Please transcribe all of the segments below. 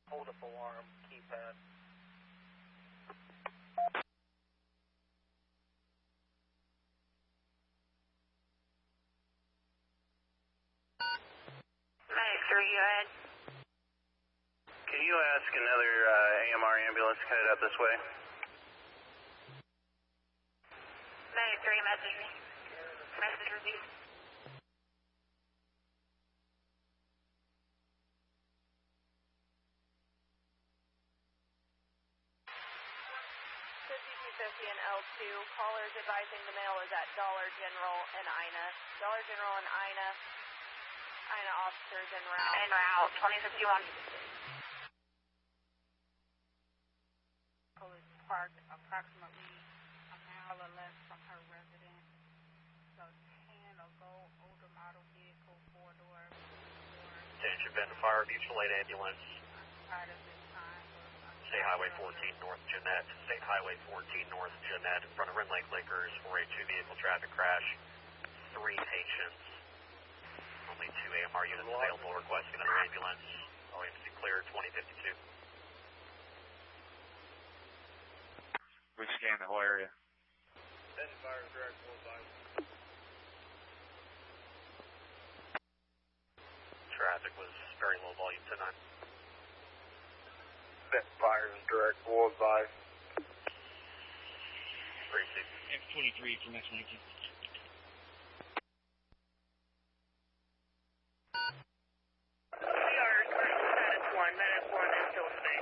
Hold up alarm keypad. Medic 3, go ahead. Can you ask another AMR ambulance to head up this way? Medic 3, message me. Message received. And L2, callers advising the mail is at Dollar General and INA. Dollar General and INA officers en route. En route, 2051. Is parked approximately a mile or less from her residence. So 10 or go older model vehicle, 4-door. Attention, Bend Fire, mutual aid ambulance. Part of this time. State Highway 14 North Jeanette. State Highway 14 North Jeanette in front of Ren Lake Lakers. 482 vehicle traffic crash. 3 patients. Only 2 AMR units available. Requesting another ambulance. OMC clear 2052. We scanned the whole area. Bend Fire direct bullseye. Traffic was very low volume tonight. Bend Fire direct bullseye. F23 from X19. We are status 1. Status 1 is still safe.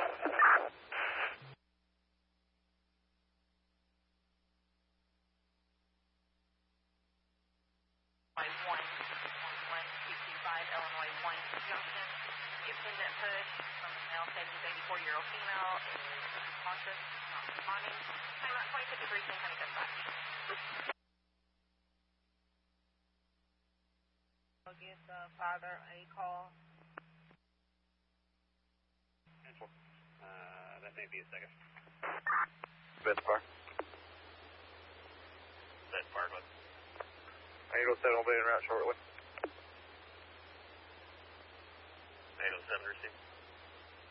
Illinois 1 Junction. Dependent push from male safety 84-year-old female is unconscious, not responding. Time at 2053, 10 dispatch. I'll give the father a call. That may be a second. Bend Fire. Bend Fire, but 807 will be en route shortly.